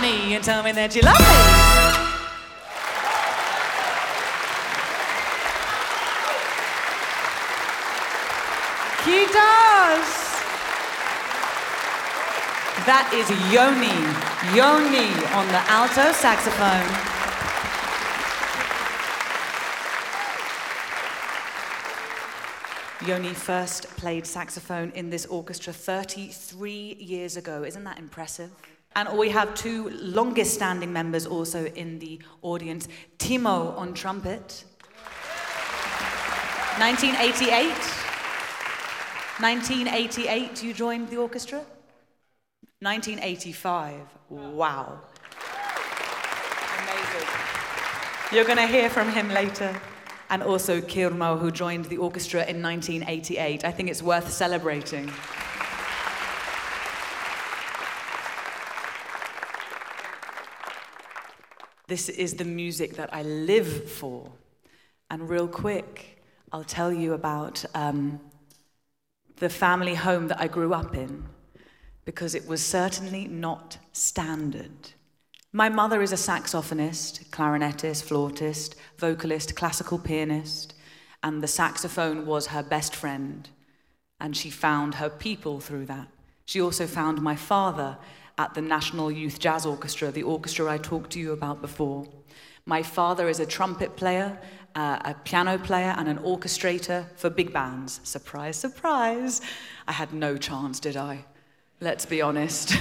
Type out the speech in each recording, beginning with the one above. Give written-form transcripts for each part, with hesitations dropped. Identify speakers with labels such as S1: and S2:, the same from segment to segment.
S1: me and tell me that you love me. He does. That is Yoni on the alto saxophone. Yoni first played saxophone in this orchestra 33 years ago. Isn't that impressive? And we have two longest standing members also in the audience. Timo on trumpet. 1988. 1988 you joined the orchestra? 1985. Wow. Amazing. You're going to hear from him later. And also Kirmo, who joined the orchestra in 1988. I think it's worth celebrating. This is the music that I live for. And real quick, I'll tell you about the family home that I grew up in, because it was certainly not standard. My mother is a saxophonist, clarinetist, flautist, vocalist, classical pianist, and the saxophone was her best friend, and she found her people through that. She also found my father at the National Youth Jazz Orchestra, the orchestra I talked to you about before. My father is a trumpet player, a piano player, and an orchestrator for big bands. Surprise, surprise. I had no chance, did I? Let's be honest.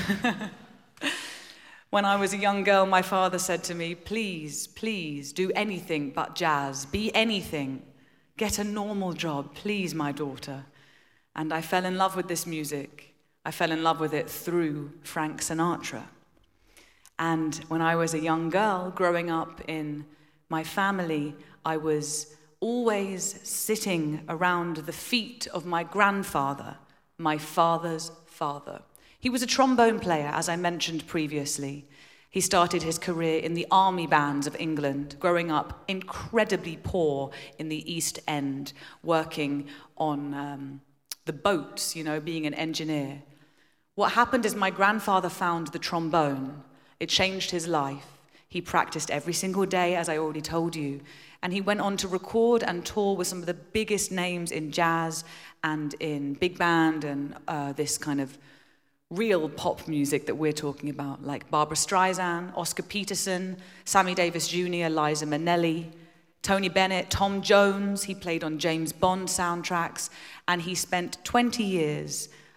S1: When I was a young girl, my father said to me, please, please, do anything but jazz. Be anything. Get a normal job, please, my daughter. And I fell in love with this music. I fell in love with it through Frank Sinatra. And when I was a young girl, growing up in my family, I was always sitting around the feet of my grandfather, my father's father. He was a trombone player, as I mentioned previously. He started his career in the army bands of England, growing up incredibly poor in the East End, working on the boats, being an engineer. What happened is my grandfather found the trombone. It changed his life. He practiced every single day, as I already told you, and he went on to record and tour with some of the biggest names in jazz and in big band and this kind of real pop music that we're talking about, like Barbra Streisand, Oscar Peterson, Sammy Davis Jr., Liza Minnelli, Tony Bennett, Tom Jones. He played on James Bond soundtracks, and he spent 20 years